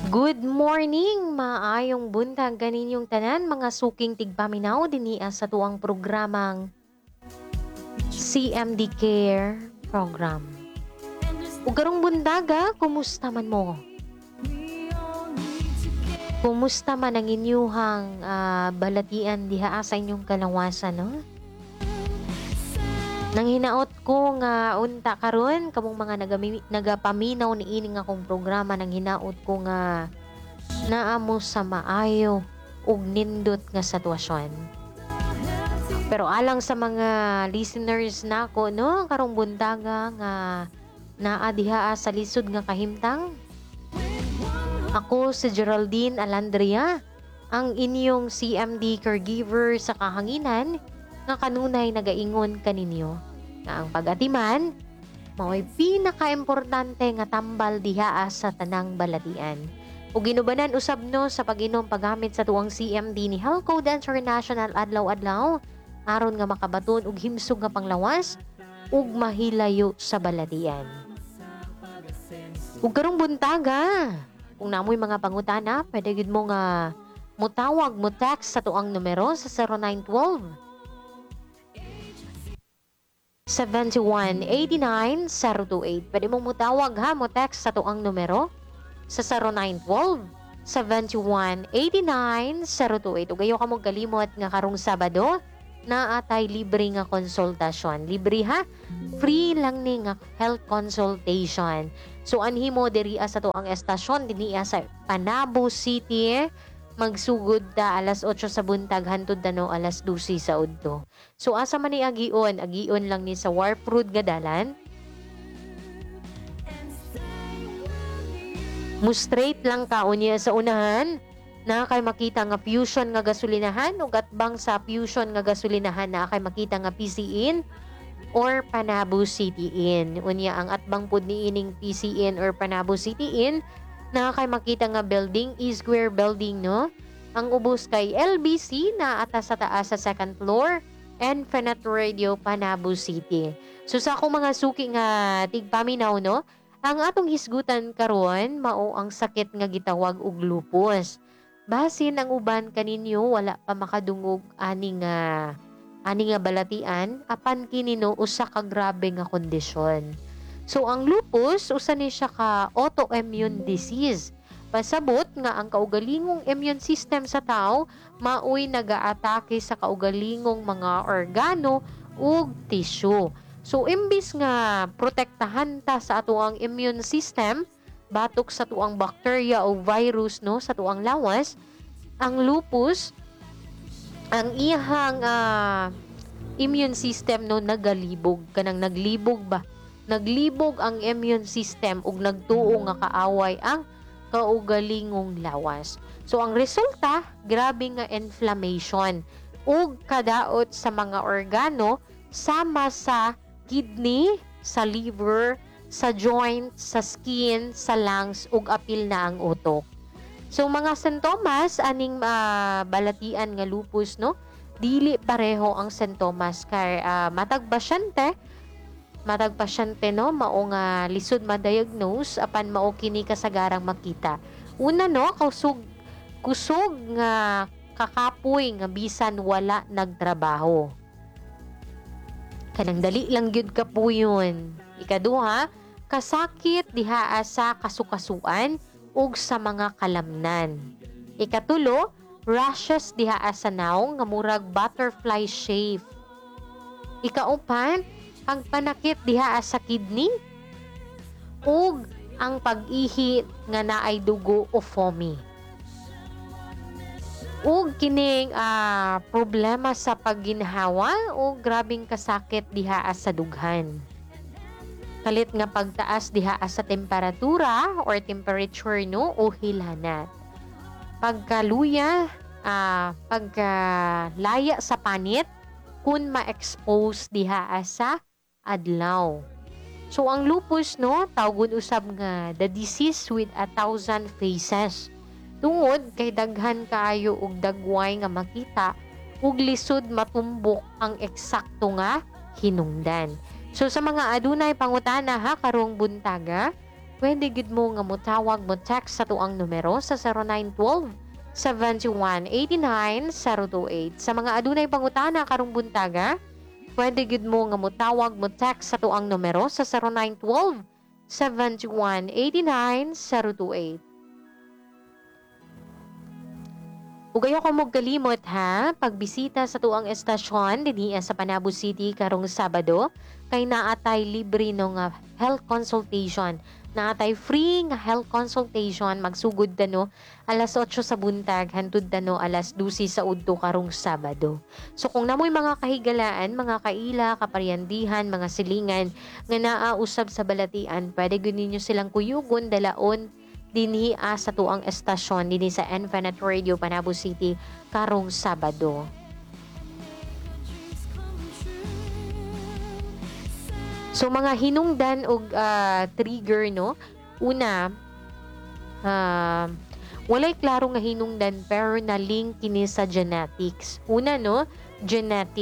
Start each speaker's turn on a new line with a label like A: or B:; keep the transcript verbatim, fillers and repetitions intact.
A: Good morning! Maayong buntag kaninyong tanan mga suking tigpaminaw dinhi sa tuang programang C M D Care Program. Ug karong buntaga, kumusta man mo? Kumusta man ang inyuhang ah, balatian diha sa inyong kalawasan, no? Nang hinaot ko nga unta karon kamong mga nagami, nagapaminaw ni ining akong programa, nang hinaot ko nga naamo sa maayo ug nindot nga sitwasyon. Pero alang sa mga listeners nako no karong buntaga nga naa diha sa lisod nga kahimtang, ako si Geraldine Alandria, ang inyong C M D caregiver sa kahanginan nga kanunay nagaingon kaninyo nga ang pag-atiman mao'y pinakaimportante nga tambal diha sa tanang balatian. Ug ginubanan usab no sa pag-inom paggamit sa tuwang C M D ni Health Code International adlaw-adlaw aron nga makabaton og himsog nga panglawas ug mahilayo sa balatian. Ug karong buntaga, kung namoy mga pangutana, pwede gid mo nga mutawag mo text sa tuang numero sa zero nine one two seven one eight nine zero two eight. Pwede mong mutawag ha, mo text sa tuang numero sa zero nine one two seven one eight nine zero two eight. Ug ayo ka mo kalimot nga karong Sabado na atay libre nga konsultasyon. Libre ha? Free lang ni nga health consultation. So anhi mo diri sa tuang estasyon dinhi sa Panabo City, magsugod ta alas otso sa buntag hantud tano alas dose sa udto. So asa man ni agion, agion lang ni sa Warp Road nga dalan. Mo straight lang ka unya sa unahan na kay makita nga Fusion nga gasolinahan ug atbang sa Fusion nga gasolinahan na kay makita nga P C Inn or Panabo City Inn. Unya ang atbang pud ni ining P C Inn or Panabo City Inn na kay makita nga building is Square Building, no? Ang ubos kay L B C na atas sa taas sa second floor, Infinite Radio Panabo City. So sa akong mga suki nga tigpaminaw, no? Ang atong hisgutan karon mao ang sakit nga gitawag og lupus. Basin ang uban kaninyo wala pa makadungog ani nga ani nga balatian apan kini no usa ka grabe nga kondisyon. So ang lupus usa ni siya ka autoimmune disease. Pasabot nga ang kaugalingong immune system sa tao maoy nagaatake sa kaugalingong mga organo ug tissue. So imbis nga protektahan ta sa atuang immune system batok sa tuang bacteria o virus no sa tuang lawas, ang lupus ang iyang uh, immune system no nagalibog kanang naglibog ba naglibog ang immune system ug nagtuo nga kaaway ang kaugalingong lawas. So ang resulta grabe nga inflammation ug kadaot sa mga organo sama sa kidney, sa liver, sa joint, sa skin, sa lungs ug apil na ang utok. So mga sintomas aning uh, balatian nga lupus no, dili pareho ang sintomas kay uh, matag pasyente matag pasyente no mao nga lisod ma-diagnose apan mao kini kasagarang makita. Una no, kusog kusog nga kakapoy nga bisan wala nagtrabaho. Kanang dali lang gyud kapuyon. Ikaduha, kasakit diha sa kasukasuan ug sa mga kalamnan. Ikatulo, rashes diha sa naong nga murag butterfly shape. Ikaupat, ang panakit diha sa kidney ug ang pag-ihi nga naay dugo o foamy. Ug kining uh, problema sa pagginhawa o grabing kasakit diha sa dughan. Kalit nga pagtaas diha sa temperatura or temperature no o hilanat. Pagkaluya, uh, pagkalaya sa panit kun ma-expose diha sa adlaw. So ang lupus no tawgon usab nga the disease with a thousand faces. Tungod kay daghan kaayo og dagway nga makita ug lisod matumbok ang eksakto nga hinungdan. So sa mga adunay pangutana ha karong buntaga, pwede gid mo nga motawag mo text sa tuang numero sa zero nine one two, seven one eight nine, zero two eight. Sa mga adunay pangutana karong buntaga, pwede gid mo nga motawag mo text sa tuang numero sa zero nine one two, seven one eight nine, zero two eight. Ug ayo ko mo galimot ha, pagbisita sa tuang estasyon dinhi sa Panabo City karong Sabado, kay naatay libre no nga health consultation. Naatay free nga health consultation magsugod dano alas otso sa buntag hantud dano alas dose sa udto karong Sabado. So kung namoy mga kahigalaan, mga kaila, kaparyandihan, mga silingan nga naausab sa balatian, pwede gyud ninyo silang kuyugon dalaon dinhi ah, sa tuang estasyon dinhi sa Infinite Radio Panabo City karong Sabado. So mga hinungdan og uh, trigger no. Una, uh, walay klaro nga hinungdan pero na link kini sa genetics. Una no, genetic